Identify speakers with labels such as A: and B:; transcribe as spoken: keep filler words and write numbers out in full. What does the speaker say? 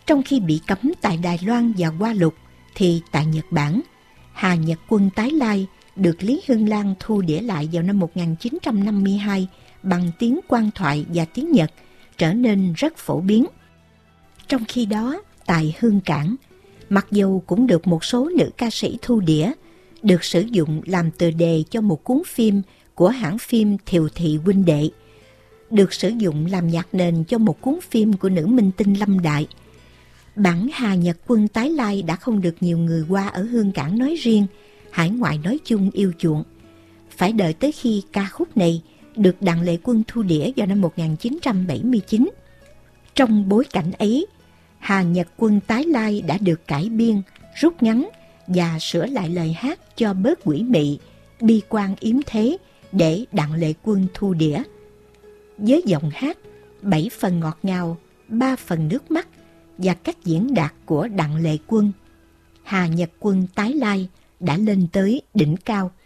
A: Trong khi bị cấm tại Đài Loan và Hoa Lục, thì tại Nhật Bản, Hà Nhật quân tái lai được Lý Hưng Lan thu đĩa lại vào năm một nghìn chín trăm năm mươi hai bằng tiếng Quan thoại và tiếng Nhật, trở nên rất phổ biến. Trong khi đó, tại Hương Cảng, mặc dù cũng được một số nữ ca sĩ thu đĩa, được sử dụng làm tựa đề cho một cuốn phim của hãng phim Thiều Thị Huynh Đệ, được sử dụng làm nhạc nền cho một cuốn phim của nữ minh tinh Lâm Đại, bản Hà Nhật quân tái lai đã không được nhiều người Hoa ở Hương Cảng nói riêng, hải ngoại nói chung yêu chuộng. Phải đợi tới khi ca khúc này được Đặng Lệ Quân thu đĩa vào năm một nghìn chín trăm bảy mươi chín. Trong bối cảnh ấy, Hà Nhật quân tái lai đã được cải biên, rút ngắn và sửa lại lời hát cho bớt quỷ mị, bi quan yếm thế để Đặng Lệ Quân thu đĩa. Với giọng hát bảy phần ngọt ngào, ba phần nước mắt và cách diễn đạt của Đặng Lệ Quân, Hà Nhật quân tái lai đã lên tới đỉnh cao.